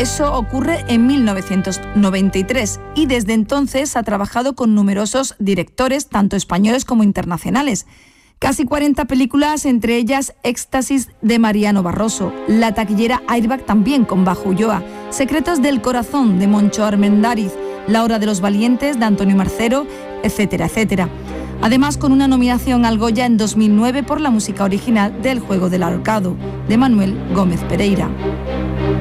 Eso ocurre en 1993 y desde entonces ha trabajado con numerosos directores, tanto españoles como internacionales. Casi 40 películas, entre ellas Éxtasis de Mariano Barroso, la taquillera Airbag también con Bajo Ulloa, Secretos del Corazón de Moncho Armendáriz, La Hora de los Valientes de Antonio Marcero, etcétera, etcétera. Además, con una nominación al Goya en 2009 por la música original del Juego del Ahorcado, de Manuel Gómez Pereira.